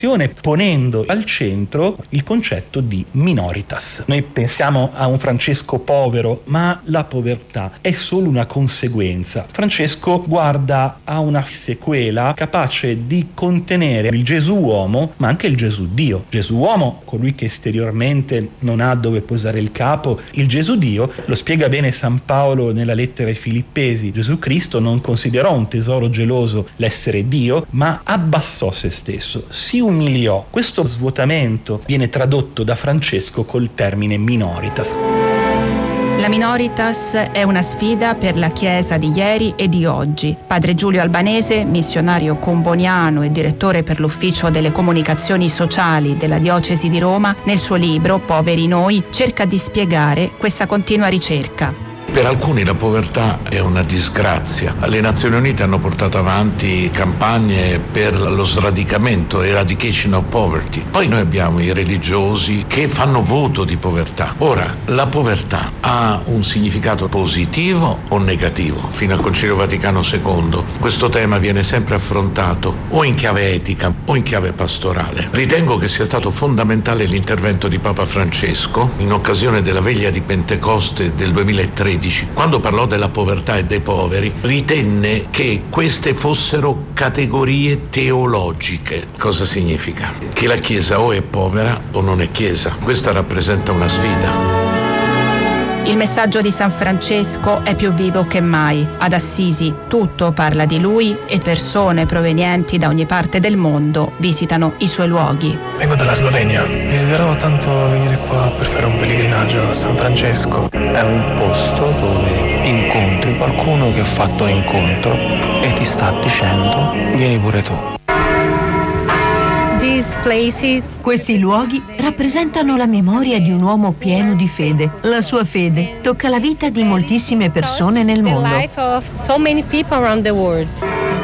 ponendo al centro il concetto di minoritas. Noi pensiamo a un Francesco povero, ma la povertà è solo una conseguenza. Francesco guarda a una sequela capace di contenere il Gesù uomo, ma anche il Gesù Dio. Gesù uomo, colui che esteriormente non ha dove posare il capo. Il Gesù Dio, lo spiega bene San Paolo nella lettera ai Filippesi. Gesù Cristo non considerò un tesoro geloso l'essere Dio, ma abbassò se stesso, si umiliò. Questo svuotamento viene tradotto da Francesco col termine minoritas. La minoritas è una sfida per la Chiesa di ieri e di oggi. Padre Giulio Albanese, missionario comboniano e direttore per l'Ufficio delle Comunicazioni Sociali della Diocesi di Roma, nel suo libro Poveri noi cerca di spiegare questa continua ricerca. Per alcuni la povertà è una disgrazia. Le Nazioni Unite hanno portato avanti campagne per lo sradicamento, eradication of poverty. Poi noi abbiamo i religiosi che fanno voto di povertà. Ora, la povertà ha un significato positivo o negativo? Fino al Concilio Vaticano II questo tema viene sempre affrontato o in chiave etica o in chiave pastorale. Ritengo che sia stato fondamentale l'intervento di Papa Francesco in occasione della veglia di Pentecoste del 2013. Quando parlò della povertà e dei poveri, ritenne che queste fossero categorie teologiche. Cosa significa? Che la Chiesa o è povera o non è Chiesa. Questa rappresenta una sfida. Il messaggio di San Francesco è più vivo che mai. Ad Assisi tutto parla di lui e persone provenienti da ogni parte del mondo visitano i suoi luoghi. Vengo dalla Slovenia. Desideravo tanto venire qua per fare un pellegrinaggio a San Francesco. È un posto dove incontri qualcuno che ha fatto un incontro e ti sta dicendo vieni pure tu. Questi luoghi rappresentano la memoria di un uomo pieno di fede. La sua fede tocca la vita di moltissime persone nel mondo.